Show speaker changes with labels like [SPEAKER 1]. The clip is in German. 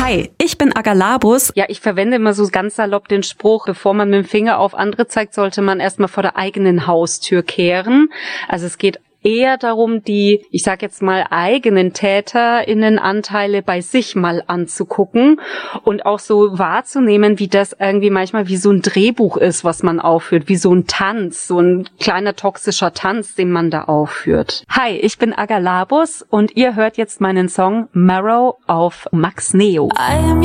[SPEAKER 1] Hi, ich bin Agalabus.
[SPEAKER 2] Ja, ich verwende immer so ganz salopp den Spruch, bevor man mit dem Finger auf andere zeigt, sollte man erstmal vor der eigenen Haustür kehren. Also es geht eher darum, die, ich sag jetzt mal, eigenen TäterInnenanteile bei sich mal anzugucken und auch so wahrzunehmen, wie das irgendwie manchmal wie so ein Drehbuch ist, was man aufführt, wie so ein Tanz, so ein kleiner toxischer Tanz, den man da aufführt. Hi, ich bin Agalabus und ihr hört jetzt meinen Song Marrow auf Max Neo.